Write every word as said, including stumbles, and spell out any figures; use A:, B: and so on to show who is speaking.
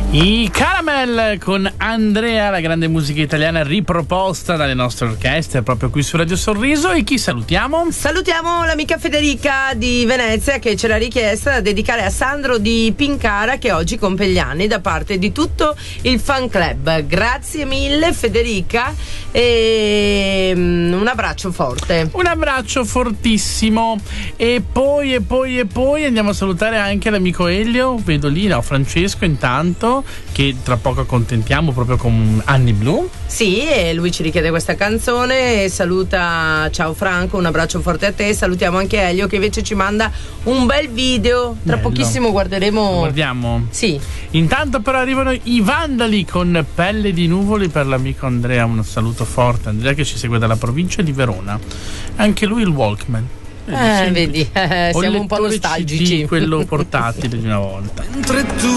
A: I Caramel con Andrea, la grande musica italiana riproposta dalle nostre orchestre proprio qui su Radio Sorriso. E chi salutiamo?
B: Salutiamo l'amica Federica di Venezia, che ce l'ha richiesta da dedicare a Sandro di Pincara, che oggi compie gli anni, da parte di tutto il fan club. Grazie mille Federica e un abbraccio forte.
A: Un abbraccio fortissimo. E poi e poi e poi andiamo a salutare anche l'amico Elio, vedo lì, no, Francesco intanto, che tra poco accontentiamo proprio con Anni Blu.
B: Sì, e lui ci richiede questa canzone e saluta. Ciao Franco, un abbraccio forte a te. Salutiamo anche Elio, che invece ci manda un bel video. Tra
A: Bello.
B: Pochissimo guarderemo.
A: Guardiamo.
B: Sì.
A: Intanto però arrivano i Vandali con Pelle di nuvoli per l'amico Andrea. Un saluto forte, Andrea, che ci segue dalla provincia di Verona. Anche lui il Walkman.
B: Eh, vedi, eh, siamo un po' nostalgici.
A: C D, quello portatile di una volta.
C: Mentre tu